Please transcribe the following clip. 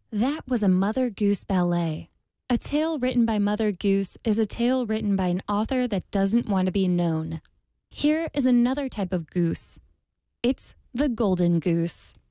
That was a Mother Goose ballet. A tale written by Mother Goose is a tale written by an author that doesn't want to be known. Here is another type of goose. It's the golden goose.